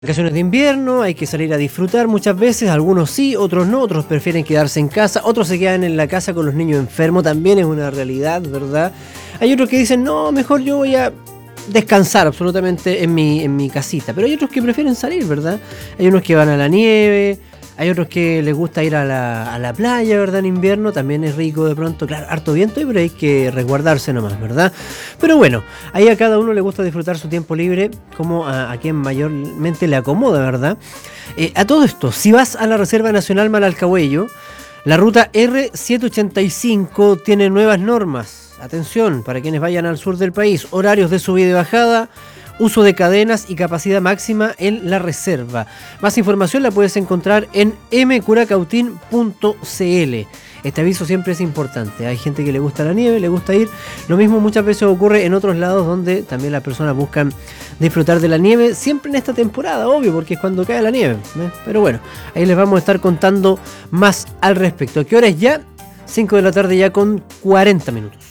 Vacaciones de invierno, hay que salir a disfrutar muchas veces, algunos sí, otros no, otros prefieren quedarse en casa, otros se quedan en la casa con los niños enfermos, también es una realidad, ¿verdad? Hay otros que dicen, no, mejor yo voy a descansar absolutamente en mi casita, pero hay otros que prefieren salir, ¿verdad? Hay unos que van a la nieve, hay otros que les gusta ir a la playa, ¿verdad? En invierno también es rico de pronto, claro, harto viento, pero hay que resguardarse nomás, ¿verdad? Pero bueno, ahí a cada uno le gusta disfrutar su tiempo libre como a quien mayormente le acomoda, ¿verdad? A todo esto, si vas a la Reserva Nacional Malalcahuello, la ruta R785 tiene nuevas normas. Atención, para quienes vayan al sur del país, horarios de subida y bajada, uso de cadenas y capacidad máxima en la reserva. Más información la puedes encontrar en mcuracautín.cl. Este aviso siempre es importante. Hay gente que le gusta la nieve, le gusta ir. Lo mismo muchas veces ocurre en otros lados donde también las personas buscan disfrutar de la nieve, siempre en esta temporada, obvio, porque es cuando cae la nieve, ¿eh? Pero bueno, ahí les vamos a estar contando más al respecto. ¿Qué hora es ya? 5 de la tarde ya con 40 minutos.